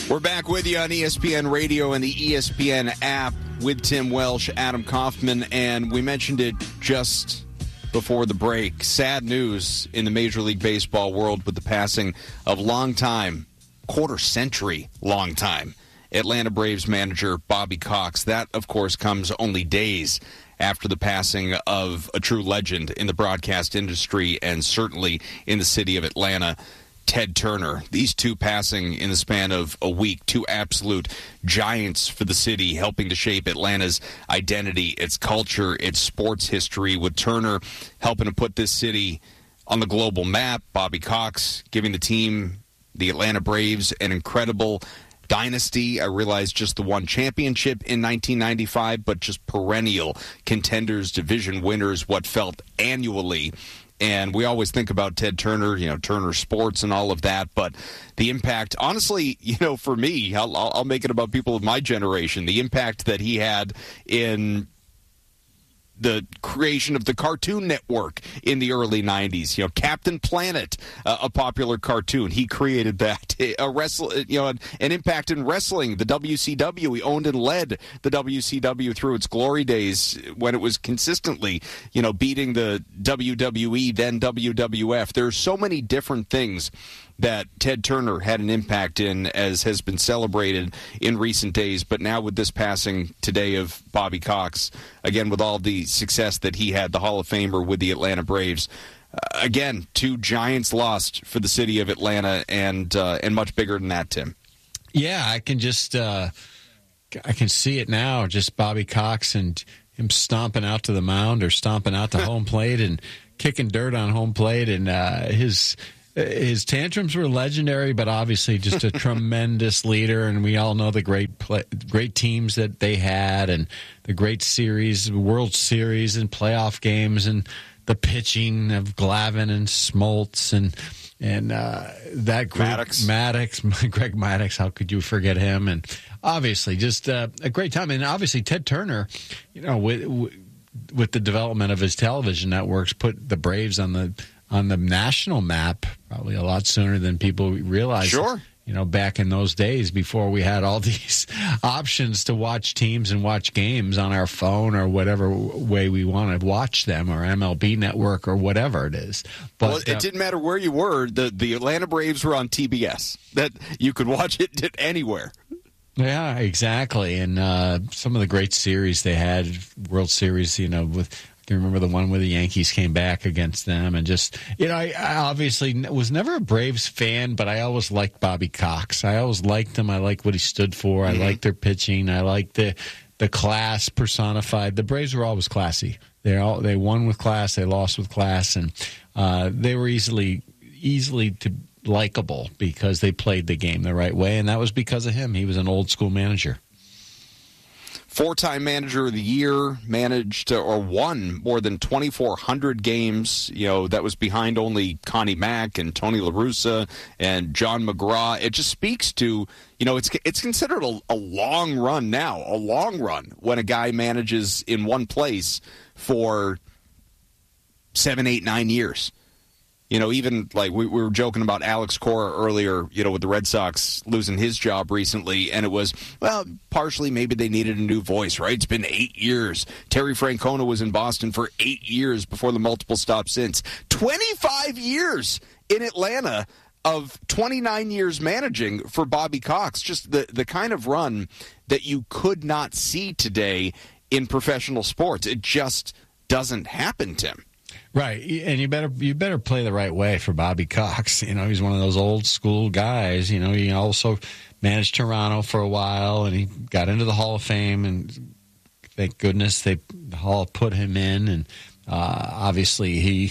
We're back with you on ESPN Radio and the ESPN app with Tim Welsh, Adam Kaufman, and we mentioned it just before the break. Sad news in the Major League Baseball world with the passing of longtime, quarter-century longtime Atlanta Braves manager Bobby Cox. That, of course, comes only days after the passing of a true legend in the broadcast industry and certainly in the city of Atlanta, Ted Turner. These two passing in the span of a week, two absolute giants for the city, helping to shape Atlanta's identity, its culture, its sports history, with Turner helping to put this city on the global map. Bobby Cox giving the team, the Atlanta Braves, an incredible dynasty. I realize just the one championship in 1995, but just perennial contenders, division winners, what felt annually. And we always think about Ted Turner, Turner Sports and all of that. But the impact, honestly, for me, I'll make it about people of my generation, the impact that he had in the creation of the Cartoon Network in the early 90s. Captain Planet, a popular cartoon. He created that. An impact in wrestling. The WCW, he owned and led the WCW through its glory days when it was consistently, beating the WWE, then WWF. There are so many different things that Ted Turner had an impact in, as has been celebrated in recent days. But now with this passing today of Bobby Cox, again, with all the success that he had, the Hall of Famer with the Atlanta Braves, again, two giants lost for the city of Atlanta, and much bigger than that, Tim. Yeah, I can just I can see it now, just Bobby Cox and him stomping out to the mound or stomping out to home plate and kicking dirt on home plate, and his tantrums were legendary, but obviously just a tremendous leader, and we all know the great teams that they had and the great series, World Series and playoff games, and the pitching of Glavine and Smoltz and that group, Maddox, Greg Maddox, how could you forget him? And obviously just a great time. And obviously Ted Turner, with the development of his television networks, put the Braves on the national map probably a lot sooner than people realize. Sure. Back in those days before we had all these options to watch teams and watch games on our phone or whatever way we want to watch them, or MLB Network or whatever it is. But well, it didn't matter where you were. The Atlanta Braves were on TBS. That you could watch it anywhere. Yeah, exactly. And some of the great series they had, World Series, with... I can remember the one where the Yankees came back against them, and just, I obviously was never a Braves fan, but I always liked Bobby Cox. I always liked him. I liked what he stood for. I liked their pitching. I liked the class personified. The Braves were always classy. They won with class. They lost with class, and they were easily likable because they played the game the right way, and that was because of him. He was an old school manager. Four-time manager of the year, managed or won more than 2,400 games. That was behind only Connie Mack and Tony La Russa and John McGraw. It just speaks to, it's considered a long run now, when a guy manages in one place for 7, 8, 9 years. Even like we were joking about Alex Cora earlier, with the Red Sox losing his job recently, and it was, well, partially maybe they needed a new voice, right? It's been 8 years. Terry Francona was in Boston for 8 years before the multiple stops since. 25 years in Atlanta of 29 years managing for Bobby Cox. Just the kind of run that you could not see today in professional sports. It just doesn't happen, Tim. Right, and you better play the right way for Bobby Cox. He's one of those old school guys. He also managed Toronto for a while, and he got into the Hall of Fame, and thank goodness the Hall put him in. And obviously, he,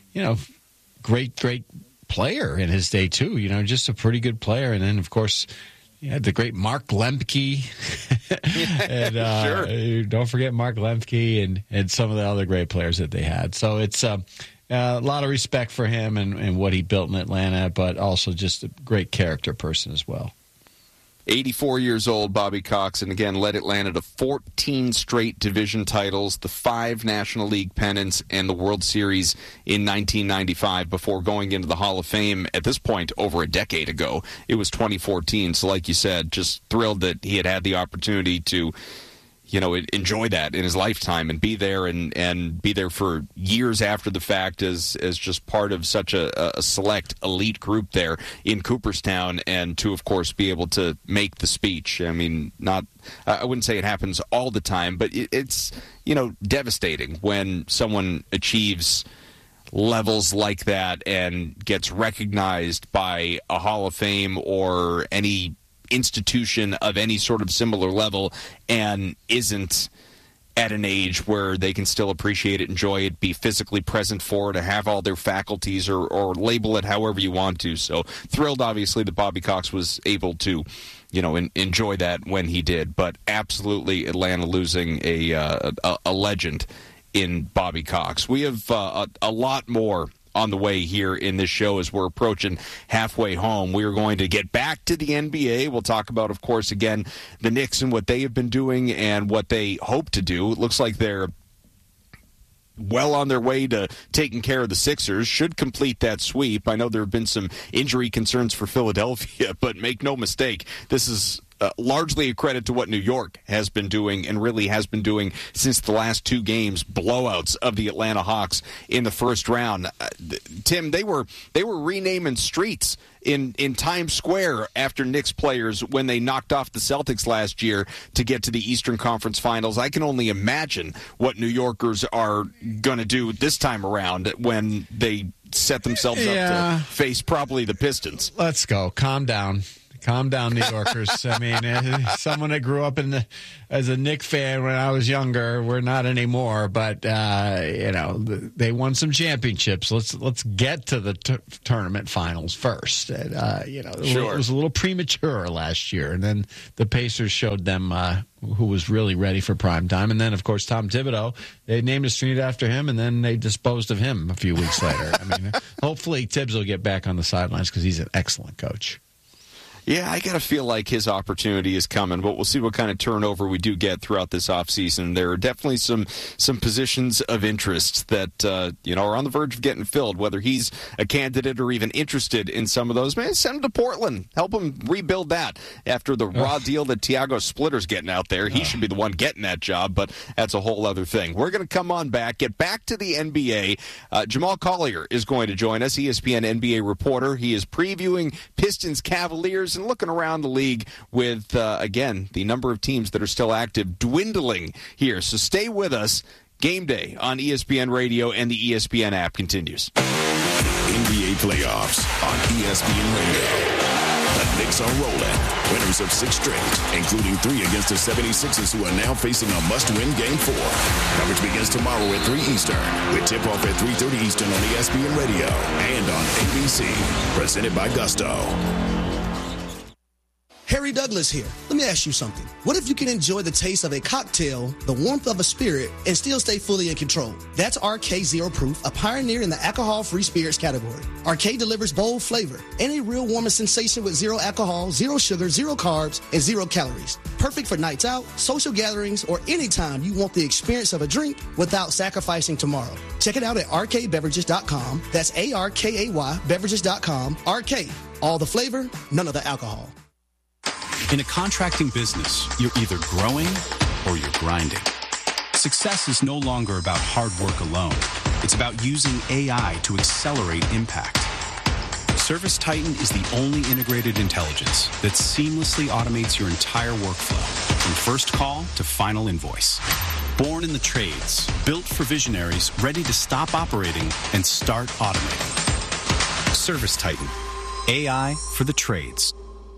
great player in his day too. Just a pretty good player. And then, of course, you had the great Mark Lemke. And sure. Don't forget Mark Lemke and some of the other great players that they had. So it's a lot of respect for him and what he built in Atlanta, but also just a great character person as well. 84 years old, Bobby Cox, and again led Atlanta to 14 straight division titles, the 5 National League pennants, and the World Series in 1995 before going into the Hall of Fame at this point over a decade ago. It was 2014, so like you said, just thrilled that he had the opportunity to enjoy that in his lifetime and be there and be there for years after the fact as just part of such a select elite group there in Cooperstown, and to, of course, be able to make the speech. I mean, I wouldn't say it happens all the time, but it's, devastating when someone achieves levels like that and gets recognized by a Hall of Fame or any institution of any sort of similar level and isn't at an age where they can still appreciate it, enjoy it, be physically present for it, to have all their faculties or label it however you want to. So thrilled, obviously, that Bobby Cox was able to, enjoy that when he did. But absolutely Atlanta losing a legend in Bobby Cox. We have a lot more on the way here in this show as we're approaching halfway home. We are going to get back to the NBA. We'll talk about, of course, again, the Knicks and what they have been doing and what they hope to do. It looks like they're well on their way to taking care of the Sixers, should complete that sweep. I know there have been some injury concerns for Philadelphia, but make no mistake, this is largely a credit to what New York has been doing and really has been doing since the last 2 games, blowouts of the Atlanta Hawks in the first round. Tim, they were renaming streets in Times Square after Knicks players when they knocked off the Celtics last year to get to the Eastern Conference Finals. I can only imagine what New Yorkers are going to do this time around when they set themselves up to face probably the Pistons. Let's go. Calm down. Calm down, New Yorkers. I mean, someone that grew up as a Knicks fan when I was younger. We're not anymore, but they won some championships. Let's get to the tournament finals first. Sure. It was a little premature last year, and then the Pacers showed them who was really ready for prime time. And then, of course, Tom Thibodeau, they named a street after him, and then they disposed of him a few weeks later. I mean, hopefully Tibbs will get back on the sidelines because he's an excellent coach. Yeah, I got to feel like his opportunity is coming, but we'll see what kind of turnover we do get throughout this offseason. There are definitely some positions of interest that are on the verge of getting filled, whether he's a candidate or even interested in some of those. Man, send him to Portland. Help him rebuild that after the raw deal that Tiago Splitter's getting out there. He should be the one getting that job, but that's a whole other thing. We're going to come on back, get back to the NBA. Jamal Collier is going to join us, ESPN NBA reporter. He is previewing Pistons-Cavaliers and looking around the league with, again, the number of teams that are still active dwindling here. So stay with us. Game day on ESPN Radio and the ESPN app continues. NBA playoffs on ESPN Radio. The Knicks are rolling. Winners of 6 straight, including 3 against the 76ers, who are now facing a must-win Game 4. Coverage begins tomorrow at 3 Eastern, with tip-off at 3:30 Eastern on ESPN Radio and on ABC. Presented by Gusto. Harry Douglas here. Let me ask you something. What if you can enjoy the taste of a cocktail, the warmth of a spirit, and still stay fully in control? That's RK Zero Proof, a pioneer in the alcohol-free spirits category. RK delivers bold flavor and a real warming sensation with 0 alcohol, 0 sugar, 0 carbs, and 0 calories. Perfect for nights out, social gatherings, or anytime you want the experience of a drink without sacrificing tomorrow. Check it out at rkbeverages.com. That's ARKAY beverages.com. RK, all the flavor, none of the alcohol. In a contracting business, you're either growing or you're grinding. Success is no longer about hard work alone. It's about using AI to accelerate impact. ServiceTitan is the only integrated intelligence that seamlessly automates your entire workflow, from first call to final invoice. Born in the trades, built for visionaries ready to stop operating and start automating. ServiceTitan, AI for the trades.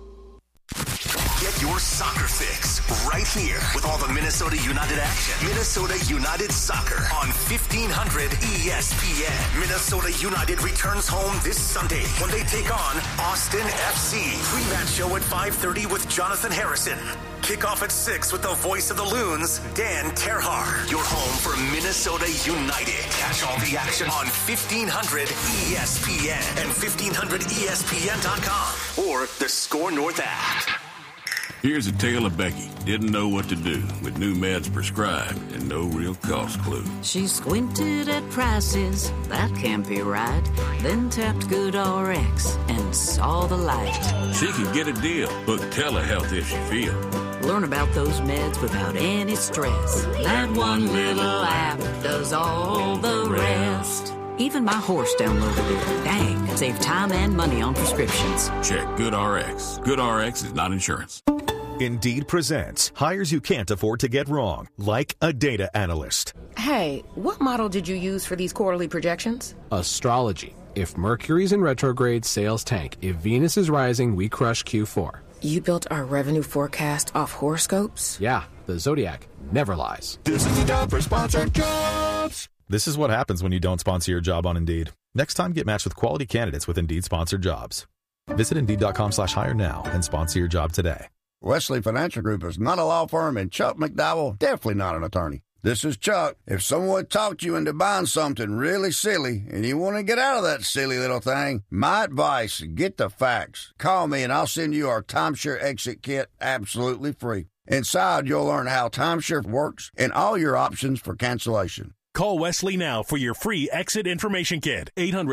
Get your soccer fix right here with all the Minnesota United action. Minnesota United Soccer on 1500 ESPN. Minnesota United returns home this Sunday when they take on Austin FC. Pre-match show at 5:30 with Jonathan Harrison. Kickoff at 6 with the voice of the Loons, Dan Terhar. Your home for Minnesota United. Catch all the action on 1500 ESPN and 1500ESPN.com or the Score North app. Here's a tale of Becky. Didn't know what to do with new meds prescribed and no real cost clue. She squinted at prices, that can't be right. Then tapped GoodRx and saw the light. She could get a deal. Book telehealth if she feel. Learn about those meds without any stress. That one little app does all the rest. Even my horse downloaded it. Dang, save time and money on prescriptions. Check GoodRx. GoodRx is not insurance. Indeed presents hires you can't afford to get wrong, like a data analyst. Hey, what model did you use for these quarterly projections? Astrology. If Mercury's in retrograde, sales tank. If Venus is rising, we crush Q4. You built our revenue forecast off horoscopes? Yeah, the Zodiac never lies. This is the job for sponsored jobs. This is what happens when you don't sponsor your job on Indeed. Next time, get matched with quality candidates with Indeed sponsored jobs. Visit Indeed.com/hire now and sponsor your job today. Wesley Financial Group is not a law firm, and Chuck McDowell definitely not an attorney. This is Chuck. If someone talked you into buying something really silly and you want to get out of that silly little thing, my advice, get the facts. Call me and I'll send you our timeshare exit kit absolutely free. Inside, you'll learn how timeshare works and all your options for cancellation. Call Wesley now for your free exit information kit.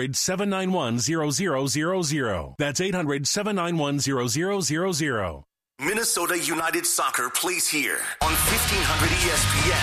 800-791-0000. That's 800-791-0000. Minnesota United Soccer plays here on 1500 ESPN.